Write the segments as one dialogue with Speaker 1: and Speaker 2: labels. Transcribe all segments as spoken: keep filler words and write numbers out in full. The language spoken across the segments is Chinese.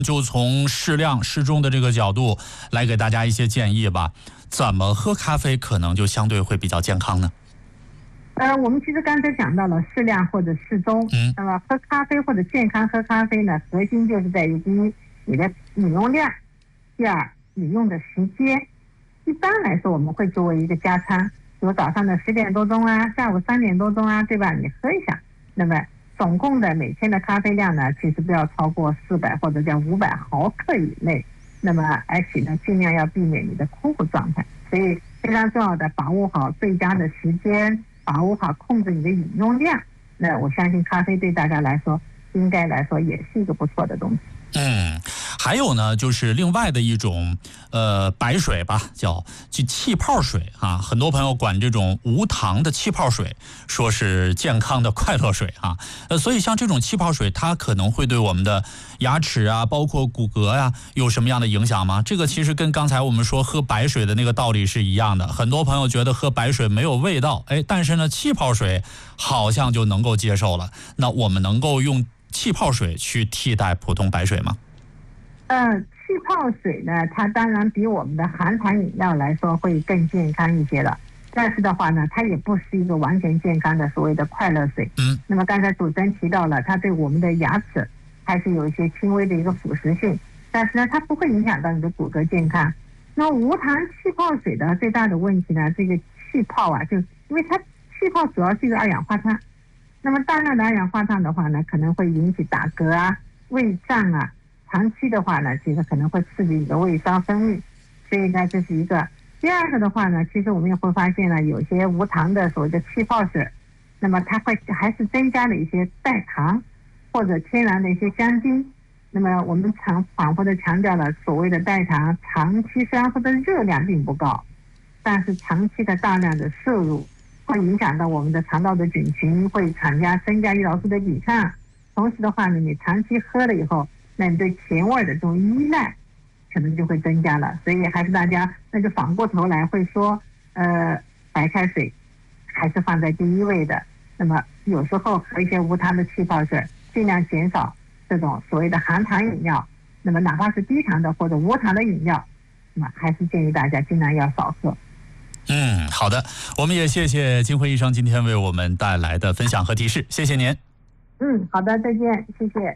Speaker 1: 就从适量适中的这个角度来给大家一些建议吧。怎么喝咖啡可能就相对会比较健康呢？
Speaker 2: 呃，我们其实刚才讲到了适量或者适中。嗯，那么喝咖啡或者健康喝咖啡呢，核心就是在于第一，你的饮用量；第二，饮用的时间。一般来说，我们会作为一个加餐，比如早上的十点多钟啊，下午三点多钟啊，对吧？你喝一下，那么总共的每天的咖啡量呢，其实不要超过四百或者叫五百毫克以内。那么而且呢，尽量要避免你的空腹状态。所以非常重要的，把握好最佳的时间，把握好控制你的饮用量。那我相信咖啡对大家来说，应该来说也是一个不错的东西。
Speaker 1: 嗯，还有呢，就是另外的一种呃白水吧，叫就气泡水啊。很多朋友管这种无糖的气泡水说是健康的快乐水啊。呃，所以像这种气泡水，它可能会对我们的牙齿啊，包括骨骼呀、啊，有什么样的影响吗？这个其实跟刚才我们说喝白水的那个道理是一样的。很多朋友觉得喝白水没有味道，哎，但是呢，气泡水好像就能够接受了。那我们能够用气泡水去替代普通白水吗？
Speaker 2: 呃，气泡水呢，它当然比我们的含糖饮料来说会更健康一些了。但是的话呢，它也不是一个完全健康的所谓的快乐水。嗯。那么刚才主持人提到了，它对我们的牙齿还是有一些轻微的一个腐蚀性，但是呢，它不会影响到你的骨骼健康。那无糖气泡水的最大的问题呢，这个气泡啊，就因为它气泡主要是一个二氧化碳。那么大量的二氧化碳的话呢，可能会引起打嗝啊、胃胀啊，长期的话呢，其实可能会刺激你的胃酸分泌，所以呢，这是一个。第二个的话呢，其实我们也会发现呢，有些无糖的所谓的气泡水，那么它会还是增加了一些代糖或者天然的一些香精。那么我们常反复的强调了，所谓的代糖，长期虽然说的热量并不高，但是长期的大量的摄入，会影响到我们的肠道的菌群，会产加增加胰岛素的抵抗。同时的话呢，你长期喝了以后，那你对甜味的这种依赖可能就会增加了。所以还是大家那就反过头来会说，呃，白开水还是放在第一位的。那么有时候喝一些无糖的气泡水，尽量减少这种所谓的含糖饮料。那么哪怕是低糖的或者无糖的饮料，那么还是建议大家尽量要少喝。
Speaker 1: 嗯，好的，我们也谢谢金辉医生今天为我们带来的分享和提示，谢谢您。
Speaker 2: 嗯，好的，再见，谢谢。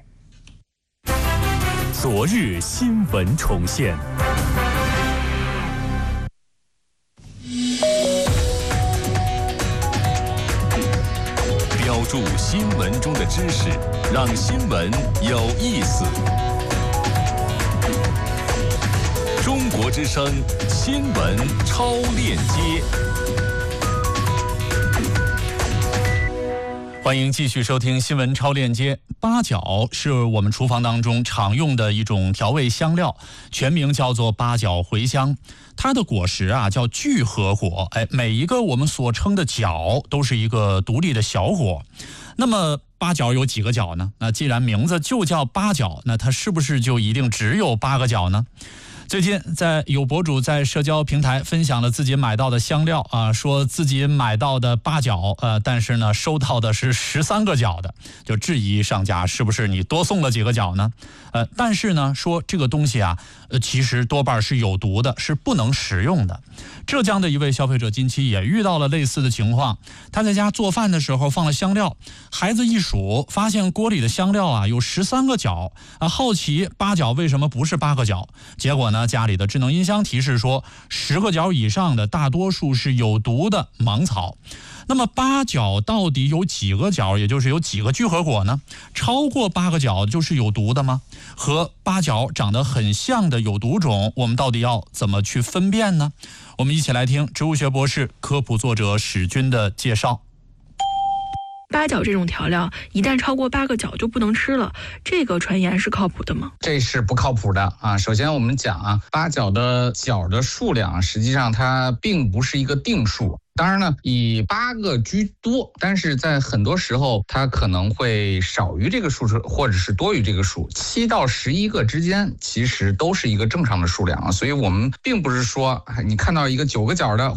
Speaker 3: 昨日新闻重现，标注新闻中的知识，让新闻有意思。中国之声新闻超链接，
Speaker 1: 欢迎继续收听新闻超链接。八角是我们厨房当中常用的一种调味香料，全名叫做八角茴香。它的果实啊叫聚合果，哎，每一个我们所称的角都是一个独立的小果。那么八角有几个角呢？那既然名字就叫八角，那它是不是就一定只有八个角呢？最近在有博主在社交平台分享了自己买到的香料啊，说自己买到的八角，呃，但是呢收到的是十三个角的，就质疑商家是不是你多送了几个角呢？呃，但是呢说这个东西啊，呃，其实多半是有毒的，是不能食用的。浙江的一位消费者近期也遇到了类似的情况，他在家做饭的时候放了香料，孩子一数发现锅里的香料啊有十三个角啊，好奇八角为什么不是八个角，结果呢家里的智能音箱提示说十个角以上的大多数是有毒的芒草。那么八角到底有几个角，也就是有几个聚合果呢？超过八个角就是有毒的吗？和八角长得很像的有毒种，我们到底要怎么去分辨呢？我们一起来听植物学博士、科普作者史军的介绍。
Speaker 4: 八角这种调料一旦超过八个角就不能吃了，这个传言是靠谱的吗？
Speaker 5: 这是不靠谱的啊！首先我们讲啊，八角的角的数量实际上它并不是一个定数。当然呢，以八个居多，但是在很多时候它可能会少于这个数，或者是多于这个数。七到十一个之间其实都是一个正常的数量啊，所以我们并不是说你看到一个九个角的